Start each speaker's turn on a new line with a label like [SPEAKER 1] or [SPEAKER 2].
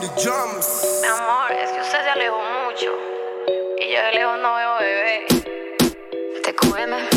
[SPEAKER 1] The drums.
[SPEAKER 2] Mi amor, es que usted se alejó mucho y yo de lejos no veo bebé. TQM.